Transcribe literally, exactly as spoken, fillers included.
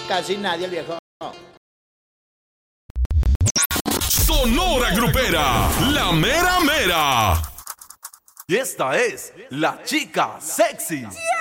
casi nadie, el viejo. Sonora Grupera, la mera mera. Y esta es la chica sexy.